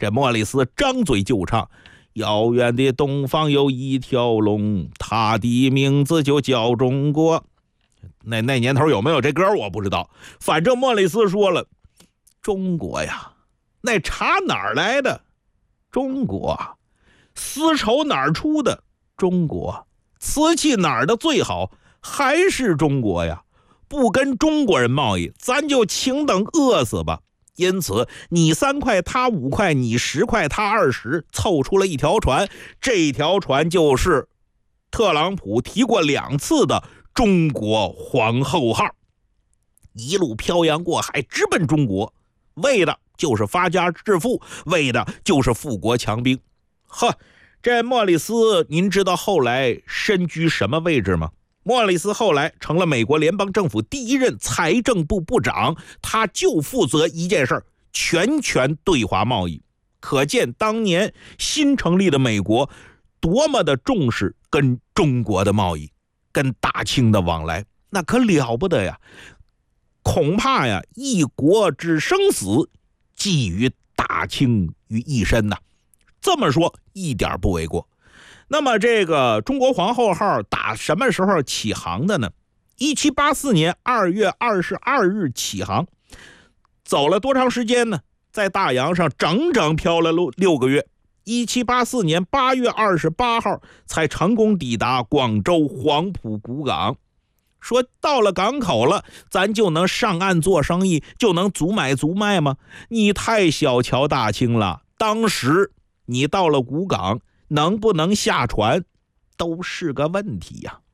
这莫里斯张嘴就唱，遥远的东方有一条龙，它的名字就叫中国。那年头有没有这歌我不知道，反正莫里斯说了，中国呀，那茶哪儿来的？中国。丝绸哪儿出的？中国。瓷器哪儿的最好？还是中国呀。不跟中国人贸易，咱就请等饿死吧。因此你3块他5块，你10块他20，凑出了一条船，这条船就是特朗普提过2次的中国皇后号，一路漂洋过海直奔中国，为的就是发家致富，为的就是富国强兵。呵，这莫里斯您知道后来身居什么位置吗？莫里斯后来成了美国联邦政府第1任财政部部长，他就负责一件事，全权对华贸易。可见当年新成立的美国多么的重视跟中国的贸易，跟大清的往来，那可了不得呀。恐怕呀，一国之生死寄于大清于一身呐。这么说一点不为过。那么这个中国皇后号打什么时候起航的呢？1784年2月22日起航，走了多长时间呢？在大洋上整整漂了6个月。1784年8月28号才成功抵达广州黄埔古港。说到了港口了，咱就能上岸做生意，就能足买足卖吗？你太小瞧大清了。当时你到了古港，能不能下船都是个问题呀。